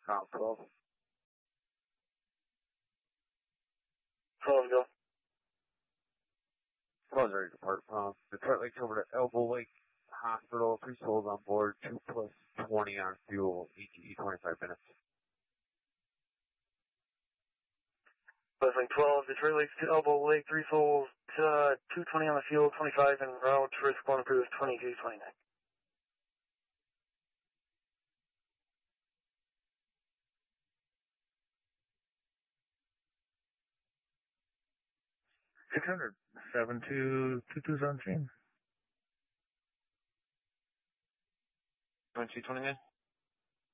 Count 12. 12, go. 12's ready to depart from Detroit Lakes over to Elbow Lake Hospital. 3 souls on board, 2 plus 20 on fuel, ETE 25 minutes. Buzzing 12, Detroit Lakes to Elbow Lake, 3 souls, 220 on the fuel, 25 en route, risk one approved, 2229. $600, 722217. 2229.